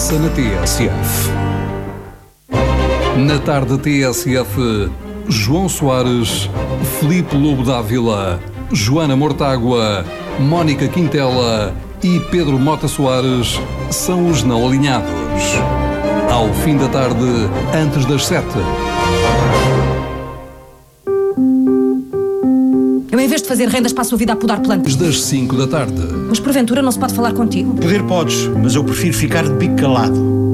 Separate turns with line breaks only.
passa na TSF. Na tarde TSF, João Soares, Filipe Lobo Dávila, Joana Mortágua, Mónica Quintela e Pedro Mota Soares são os não alinhados. Ao fim da tarde, antes das 7.
Eu, em vez de fazer rendas, passo a vida a podar plantas.
Das 5 da tarde.
Mas porventura não se pode falar contigo?
Poder podes, mas eu prefiro ficar de bico calado.